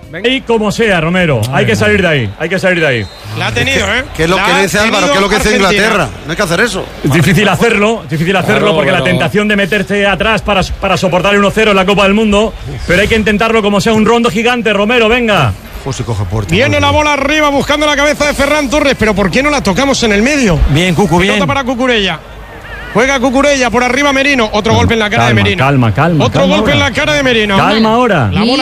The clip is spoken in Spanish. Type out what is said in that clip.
Y como sea, Romero, hay que salir de ahí, La ha tenido, ¿Qué es lo que dice Álvaro? ¿Qué es lo que dice Inglaterra? No hay que hacer eso. Es difícil hacerlo porque la tentación de meterse atrás para soportar el 1-0 en la Copa del Mundo, pero hay que intentarlo como sea, un rondo gigante, Romero, venga. José coge puerta. Viene la bola arriba buscando la cabeza de Ferran Torres, pero ¿por qué no la tocamos en el medio? Bien, Cucu, bien. Pelota para Cucurella. Juega Cucurella por arriba Merino. Otro golpe en la cara de Merino. Calma. Otro golpe en la cara de Merino. Calma ahora. La bola